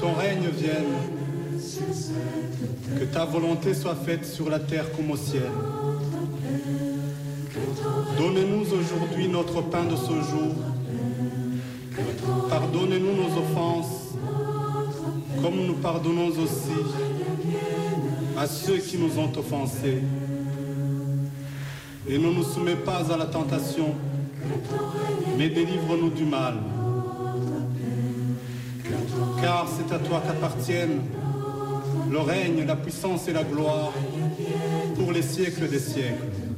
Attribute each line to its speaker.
Speaker 1: ton règne vienne, que ta volonté soit faite sur la terre comme au ciel. Donnez-nous aujourd'hui notre pain de ce jour. Pardonnez-nous nos offenses, comme nous pardonnons aussi à ceux qui nous ont offensés. Et ne nous soumets pas à la tentation, mais délivre-nous du mal. Car c'est à toi qu'appartiennent le règne, la puissance et la gloire pour les siècles des siècles.